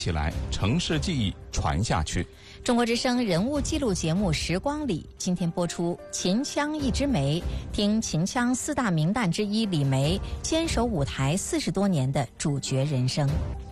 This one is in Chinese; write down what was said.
起来，城市记忆传下去。 中国之声人物记录节目《时光里》今天播出《秦腔一枝梅》，听秦腔4大名旦之一李梅坚守舞台40多年的主角人生。